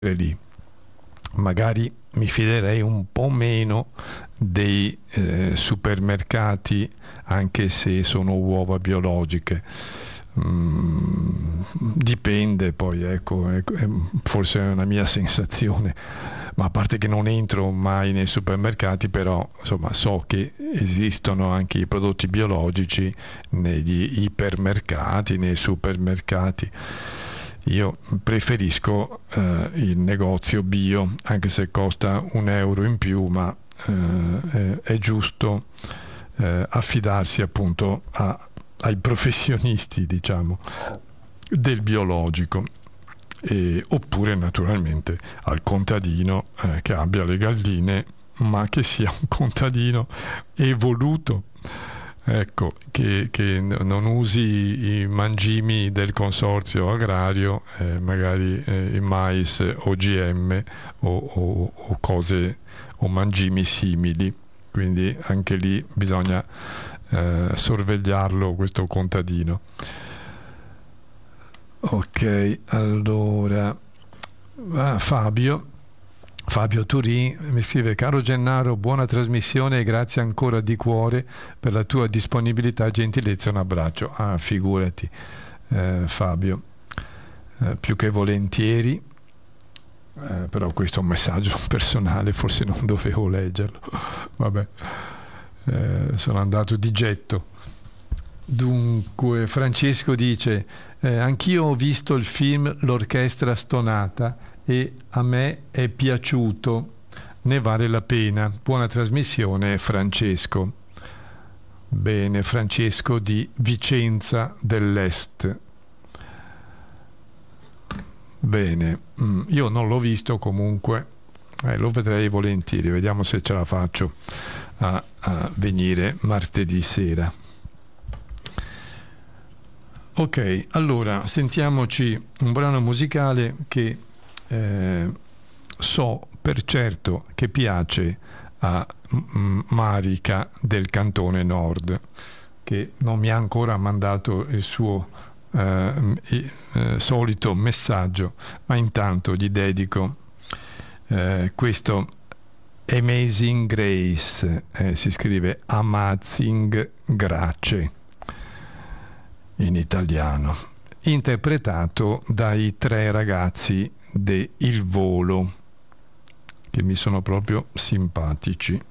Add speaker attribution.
Speaker 1: lì. Magari mi fiderei un po' meno dei supermercati, anche se sono uova biologiche. Dipende poi, ecco, forse è una mia sensazione, ma a parte che non entro mai nei supermercati, però insomma so che esistono anche i prodotti biologici negli ipermercati, nei supermercati. Io preferisco il negozio bio, anche se costa €1 in più, ma è giusto affidarsi appunto ai professionisti, diciamo, del biologico, oppure naturalmente al contadino che abbia le galline, ma che sia un contadino evoluto, ecco, che non usi i mangimi del consorzio agrario, magari il mais OGM o cose o mangimi simili. Quindi anche lì bisogna sorvegliarlo, questo contadino. Ok, allora Fabio Turin mi scrive: caro Gennaro, buona trasmissione e grazie ancora di cuore per la tua disponibilità e gentilezza, un abbraccio. Figurati, Fabio, più che volentieri, però questo è un messaggio personale, forse non dovevo leggerlo. Vabbè, sono andato di getto. Dunque Francesco dice: anch'io ho visto il film L'orchestra stonata e a me è piaciuto, ne vale la pena. Buona trasmissione, Francesco. Bene, Francesco di Vicenza dell'Est. Bene, io non l'ho visto, comunque lo vedrei volentieri, vediamo se ce la faccio a venire martedì sera. Ok, allora sentiamoci un brano musicale che so per certo che piace a Marica del Cantone Nord, che non mi ha ancora mandato il suo solito messaggio, ma intanto gli dedico questo Amazing Grace, si scrive Amazing Grace in italiano, interpretato dai 3 ragazzi de Il Volo, che mi sono proprio simpatici.